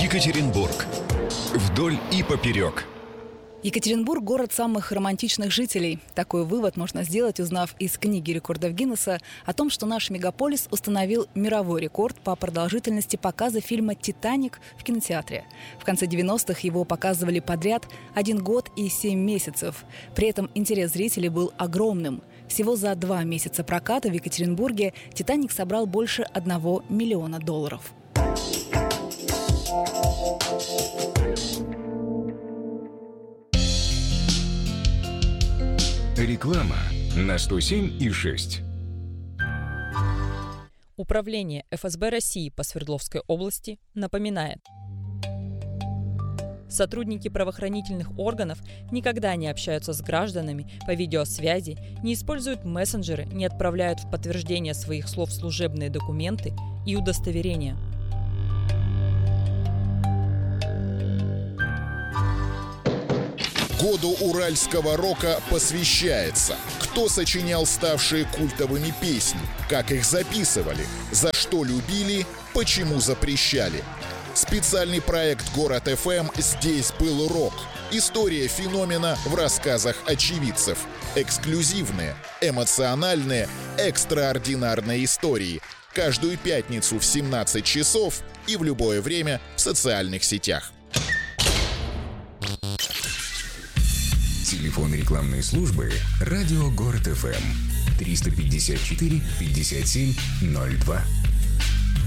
Екатеринбург. Вдоль и поперек. Екатеринбург – город самых романтичных жителей. Такой вывод можно сделать, узнав из книги рекордов Гиннесса о том, что наш мегаполис установил мировой рекорд по продолжительности показа фильма «Титаник» в кинотеатре. В конце 90-х его показывали подряд 1 год и 7 месяцев. При этом интерес зрителей был огромным. Всего за 2 месяца проката в Екатеринбурге «Титаник» собрал больше $1 миллиона. Реклама на 107,6. Управление ФСБ России по Свердловской области напоминает: сотрудники правоохранительных органов никогда не общаются с гражданами по видеосвязи, не используют мессенджеры, не отправляют в подтверждение своих слов служебные документы и удостоверения. Году уральского рока посвящается. Кто сочинял ставшие культовыми песни, как их записывали, за что любили, почему запрещали. Специальный проект «Город ФМ. Здесь был рок». История феномена в рассказах очевидцев. Эксклюзивные, эмоциональные, экстраординарные истории. Каждую пятницу в 17 часов и в любое время в социальных сетях. Телефон рекламной службы «Радио Город ФМ» 354 57 02.